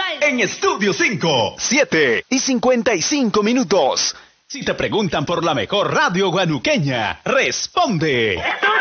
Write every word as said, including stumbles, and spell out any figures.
En Estudio cinco. siete y cincuenta y cinco minutos. Si te preguntan por la mejor radio guanuqueña, responde. ¡Estudio